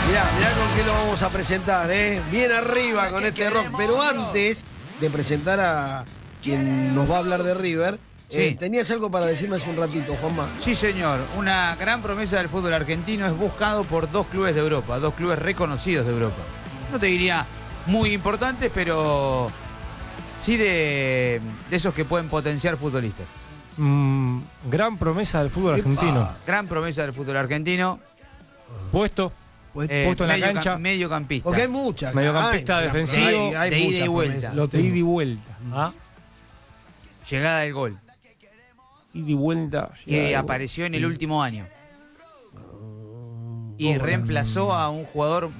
Mirá con qué lo vamos a presentar, ¿eh? Bien arriba con este rock. Pero antes de presentar a quien nos va a hablar de River, Sí. tenías algo para decirme hace un ratito, Juanma. Sí, señor. Una gran promesa del fútbol argentino es buscado por dos clubes de Europa, dos clubes reconocidos de Europa. No te diría muy importantes, pero sí de esos que pueden potenciar futbolistas. Gran promesa del fútbol Epa. argentino. Gran promesa del fútbol argentino. Puesto en la cancha. Mediocampista. Porque hay muchas. Mediocampista Hay, defensivo, hay de ida y muchas vuelta. promesas. Lo de ida y vuelta. ¿Ah? Llegada del gol. Ida y vuelta. Que apareció en el último año. Y reemplazó a un jugador